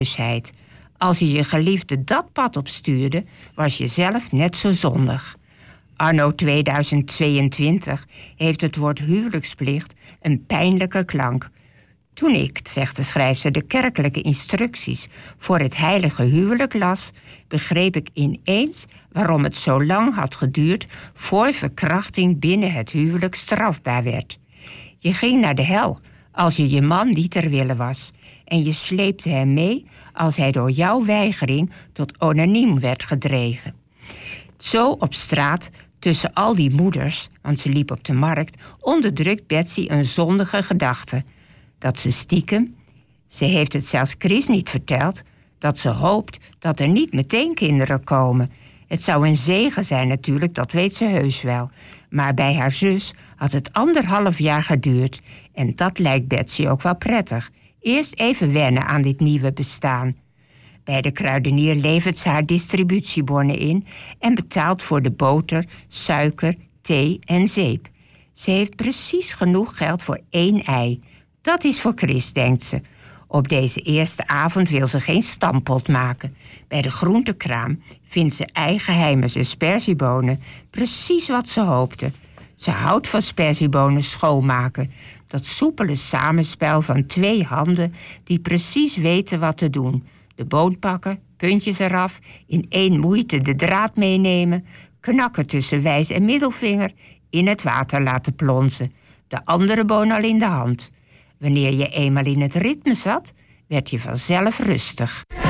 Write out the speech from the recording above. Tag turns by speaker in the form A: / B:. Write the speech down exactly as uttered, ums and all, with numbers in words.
A: huisheid. Als je je geliefde dat pad opstuurde, was je zelf net zo zondig. Anno tweeduizend tweeëntwintig heeft het woord huwelijksplicht een pijnlijke klank. Toen ik, zegt de schrijfster, de kerkelijke instructies voor het heilige huwelijk las, begreep ik ineens waarom het zo lang had geduurd voor verkrachting binnen het huwelijk strafbaar werd. Je ging naar de hel als je je man niet ter wille was en je sleepte hem mee als hij door jouw weigering tot onaniem werd gedreven. Zo op straat, tussen al die moeders, want ze liep op de markt, onderdrukt Betsy een zondige gedachte. Dat ze stiekem, ze heeft het zelfs Chris niet verteld, dat ze hoopt dat er niet meteen kinderen komen. Het zou een zegen zijn natuurlijk, dat weet ze heus wel. Maar bij haar zus had het anderhalf jaar geduurd. En dat lijkt Betsy ook wel prettig. Eerst even wennen aan dit nieuwe bestaan. Bij de kruidenier levert ze haar distributiebonnen in en betaalt voor de boter, suiker, thee en zeep. Ze heeft precies genoeg geld voor één ei. Dat is voor Chris, denkt ze. Op deze eerste avond wil ze geen stampot maken. Bij de groentekraam vindt ze eigenheime sperziebonen, precies wat ze hoopte. Ze houdt van sperziebonen schoonmaken. Dat soepele samenspel van twee handen die precies weten wat te doen. De boon pakken, puntjes eraf, in één moeite de draad meenemen, knakken tussen wijs en middelvinger, in het water laten plonzen. De andere boon al in de hand. Wanneer je eenmaal in het ritme zat, werd je vanzelf rustig.